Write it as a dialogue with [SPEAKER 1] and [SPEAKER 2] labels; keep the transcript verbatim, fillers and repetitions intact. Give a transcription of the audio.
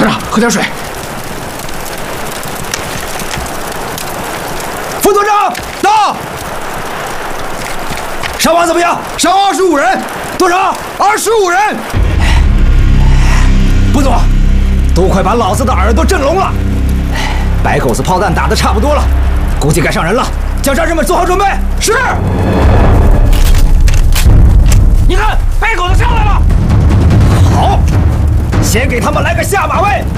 [SPEAKER 1] 团长，喝点水。副团长到。伤亡怎么样？伤亡二十五人。多少？二十五人。不错，都快把老子的耳朵震聋了。白狗子炮弹打得差不多了，估计该上人了。叫战士们做好准备。是。你看，白狗子上来了。好，先给他们来个下马威。